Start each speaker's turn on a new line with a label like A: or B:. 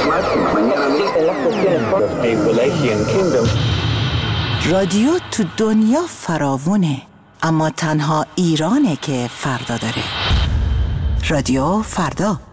A: رادیو تو دنیا فراوونه، اما تنها ایرانه که فردا داره. رادیو فردا